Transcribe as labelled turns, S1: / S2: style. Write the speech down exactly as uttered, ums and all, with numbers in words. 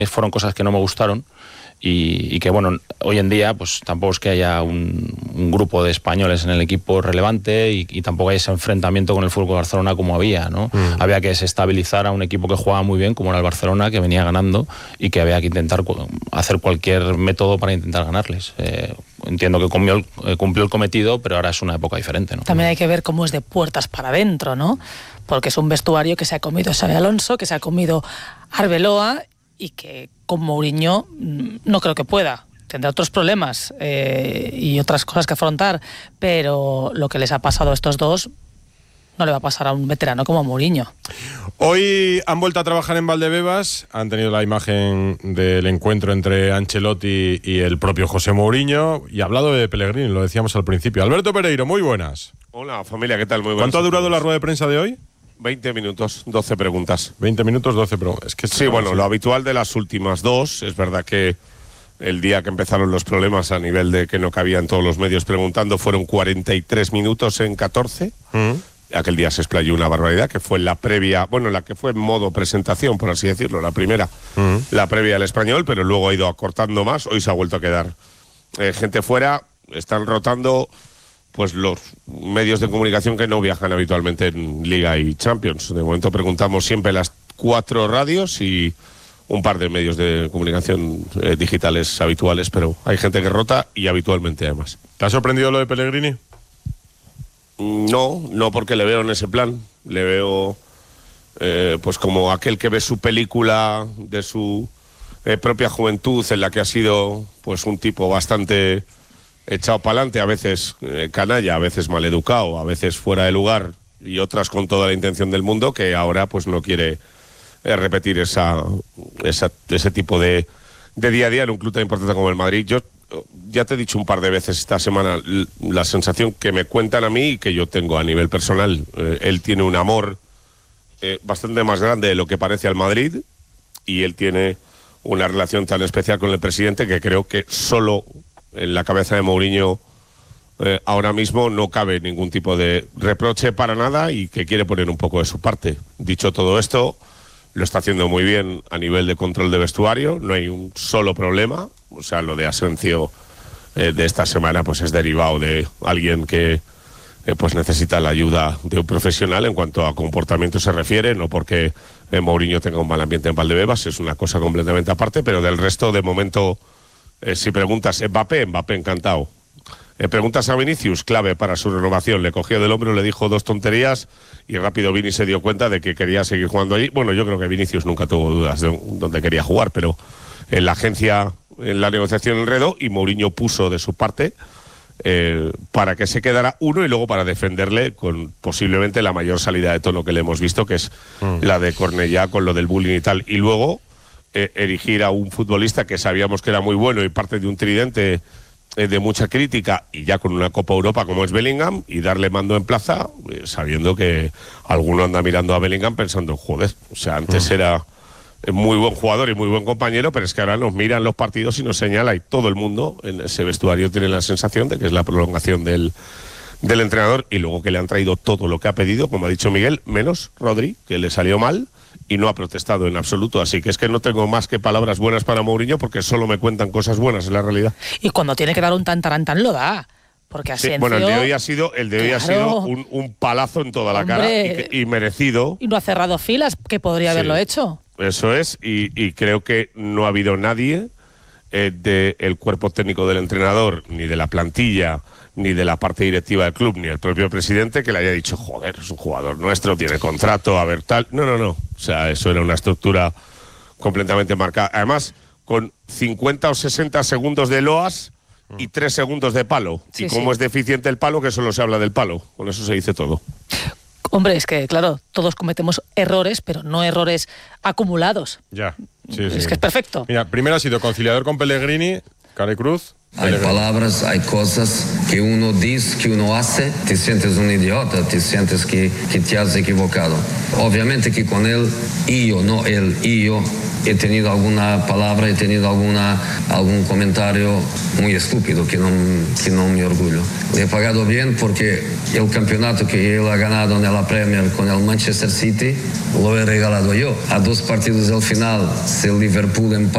S1: fueron cosas que no me gustaron. Y, y que bueno, hoy en día pues tampoco es que haya un, un grupo de españoles en el equipo relevante y, y tampoco hay ese enfrentamiento con el Fútbol Club Barcelona como había, ¿no? Mm. Había que desestabilizar a un equipo que jugaba muy bien, como era el Barcelona, que venía ganando y que había que intentar hacer cualquier método para intentar ganarles. Eh, entiendo que cumplió el, eh, cumplió el cometido, pero ahora es una época diferente, ¿no?
S2: También hay que ver cómo es de puertas para adentro, ¿no? Porque es un vestuario que se ha comido Xabi Alonso, que se ha comido Arbeloa y que con Mourinho no creo que pueda. Tendrá otros problemas eh, y otras cosas que afrontar, pero lo que les ha pasado a estos dos no le va a pasar a un veterano como Mourinho.
S3: Hoy han vuelto a trabajar en Valdebebas, han tenido la imagen del encuentro entre Ancelotti y el propio José Mourinho, y ha hablado de Pellegrini, lo decíamos al principio. Alberto Pereiro, muy buenas.
S4: Hola familia, ¿qué tal? Muy buenas.
S3: ¿Cuánto ha durado la rueda de prensa de hoy?
S4: veinte minutos, doce preguntas.
S3: veinte minutos, doce preguntas. Es que
S4: sí, bueno, así. Lo habitual de las últimas dos. Es verdad que el día que empezaron los problemas a nivel de que no cabían todos los medios preguntando fueron cuarenta y tres minutos en catorce. Mm. Aquel día se explayó una barbaridad, que fue la previa, bueno, la que fue en modo presentación, por así decirlo, la primera, mm. la previa al Español, pero luego ha ido acortando más. Hoy se ha vuelto a quedar eh, gente fuera, están rotando pues los medios de comunicación que no viajan habitualmente en Liga y Champions. De momento preguntamos siempre las cuatro radios y un par de medios de comunicación eh, digitales habituales, pero hay gente que rota y habitualmente además.
S3: ¿Te ha sorprendido lo de Pellegrini?
S4: No, no porque le veo en ese plan. Le veo eh, pues como aquel que ve su película de su eh, propia juventud, en la que ha sido pues un tipo bastante echado para adelante, a veces eh, canalla, a veces maleducado, a veces fuera de lugar y otras con toda la intención del mundo, que ahora pues no quiere eh, repetir esa, esa, ese tipo de, de día a día en un club tan importante como el Madrid. Yo ya te he dicho un par de veces esta semana la sensación que me cuentan a mí y que yo tengo a nivel personal. Eh, él tiene un amor eh, bastante más grande de lo que parece al Madrid, y él tiene una relación tan especial con el presidente que creo que solo en la cabeza de Mourinho eh, ahora mismo no cabe ningún tipo de reproche para nada, y que quiere poner un poco de su parte. Dicho todo esto, lo está haciendo muy bien a nivel de control de vestuario, no hay un solo problema. O sea, lo de Asensio eh, de esta semana pues es derivado de alguien que eh, pues necesita la ayuda de un profesional en cuanto a comportamiento se refiere, no porque eh, Mourinho tenga un mal ambiente en Valdebebas, es una cosa completamente aparte, pero del resto, de momento, Eh, si preguntas Mbappé, Mbappé encantado. Eh, preguntas a Vinicius, clave para su renovación. Le cogió del hombro, le dijo dos tonterías y rápido Vini se dio cuenta de que quería seguir jugando allí. Bueno, yo creo que Vinicius nunca tuvo dudas de dónde quería jugar, pero en la agencia, en la negociación enredó y Mourinho puso de su parte eh, para que se quedara uno y luego para defenderle con posiblemente la mayor salida de tono que le hemos visto, que es mm. la de Cornellá con lo del bullying y tal. Y luego Eh, erigir a un futbolista que sabíamos que era muy bueno y parte de un tridente eh, de mucha crítica, y ya con una Copa Europa como es Bellingham, y darle mando en plaza eh, sabiendo que alguno anda mirando a Bellingham pensando, joder, o sea, antes mm. era eh, muy buen jugador y muy buen compañero, pero es que ahora nos miran los partidos y nos señala, y todo el mundo en ese vestuario tiene la sensación de que es la prolongación del del entrenador, y luego que le han traído todo lo que ha pedido, como ha dicho Miguel, menos Rodri, que le salió mal y no ha protestado en absoluto. Así que es que no tengo más que palabras buenas para Mourinho, porque solo me cuentan cosas buenas en la realidad.
S2: Y cuando tiene que dar un tantarantán lo da. Porque
S4: sí, bueno, el de hoy ha sido, el de hoy claro. ha sido un, un palazo en toda la Hombre, cara y, que, y merecido.
S2: Y no ha cerrado filas, que podría sí, haberlo hecho.
S4: Eso es, y, y creo que no ha habido nadie eh, del cuerpo técnico del entrenador, ni de la plantilla, ni de la parte directiva del club, ni el propio presidente, que le haya dicho, joder, es un jugador nuestro, tiene contrato, a ver tal. No, no, no. O sea, eso era una estructura completamente marcada. Además, con cincuenta o sesenta segundos de loas y tres segundos de palo. Sí, y como sí. es deficiente el palo, que solo se habla del palo. Con eso se dice todo.
S2: Hombre, es que, claro, todos cometemos errores, pero no errores acumulados.
S3: Ya. Sí,
S2: es
S3: sí.
S2: que es perfecto.
S3: Mira, primero ha sido conciliador con Pellegrini, Carecruz.
S5: Hay palabras, hay cosas que uno dice, que uno hace, te sientes un idiota, te sientes que, que te has equivocado. Obviamente que con él, y yo, no él, y yo, he tenido alguna palabra, he tenido alguna, algún comentario muy estúpido que no, que no me orgullo. Le he pagado bien porque el campeonato que él ha ganado en la Premier con el Manchester City lo he regalado yo. A dos partidos del final, si el Liverpool empata,